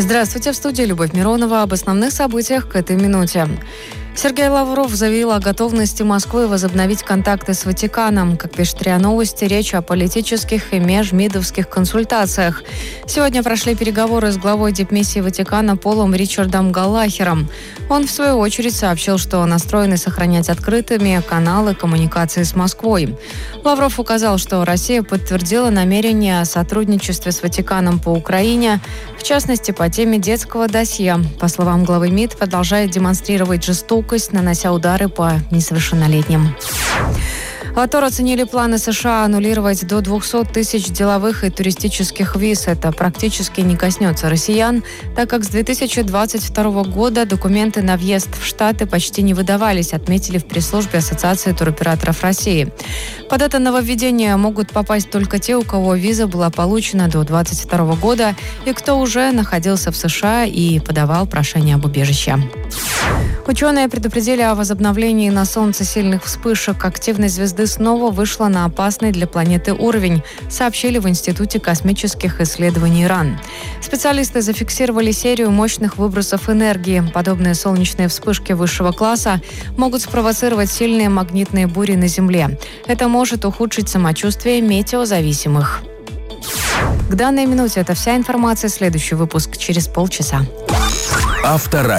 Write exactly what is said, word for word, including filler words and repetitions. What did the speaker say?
Здравствуйте, в студии Любовь Миронова. Об основных событиях к этой минуте. Сергей Лавров заявил о готовности Москвы возобновить контакты с Ватиканом. Как пишет РИА Новости, речь о политических и межмидовских консультациях. Сегодня прошли переговоры с главой дипмиссии Ватикана Полом Ричардом Галлахером. Он, в свою очередь, сообщил, что настроены сохранять открытыми каналы коммуникации с Москвой. Лавров указал, что Россия подтвердила намерение о сотрудничестве с Ватиканом по Украине, в частности, по теме детского досье. По словам главы МИД, продолжает демонстрировать жестокость, нанося удары по несовершеннолетним. В АТОР оценили планы США аннулировать до двухсот тысяч деловых и туристических виз. Это практически не коснется россиян, так как с две тысячи двадцать второго года документы на въезд в Штаты почти не выдавались, отметили в пресс-службе Ассоциации туроператоров России. Под это нововведение могут попасть только те, у кого виза была получена до двадцать второго года и кто уже находился в США и подавал прошение об убежище. Ученые предупредили о возобновлении на Солнце сильных вспышек. Активность звезды снова вышла на опасный для планеты уровень, сообщили в Институте космических исследований РАН. Специалисты зафиксировали серию мощных выбросов энергии. Подобные солнечные вспышки высшего класса могут спровоцировать сильные магнитные бури на Земле. Это может ухудшить самочувствие метеозависимых. К данной минуте это вся информация. Следующий выпуск через полчаса. Авторадио.